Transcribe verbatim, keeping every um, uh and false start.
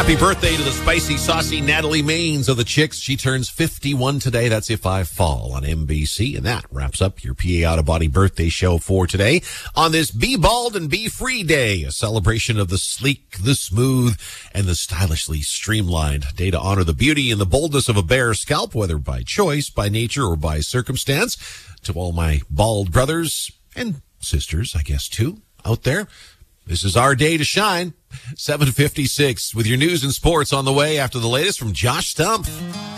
Happy birthday to the spicy, saucy Natalie Maines of the Chicks. She turns fifty-one today. That's If I Fall on N B C. And that wraps up your P A Out of Body birthday show for today on this Be Bald and Be Free Day, a celebration of the sleek, the smooth, and the stylishly streamlined day to honor the beauty and the boldness of a bare scalp, whether by choice, by nature, or by circumstance. To all my bald brothers and sisters, I guess, too, out there, this is our day to shine. seven fifty-six with your news and sports on the way after the latest from Josh Stumpf.